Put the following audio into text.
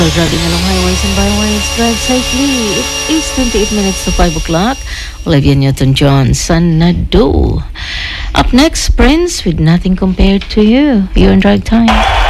Driving along highways and byways, drive safely. It is 28 minutes to 5 o'clock. Olivia Newton-John, Sanado. Up next, Prince with Nothing Compared to You. You're in drive time.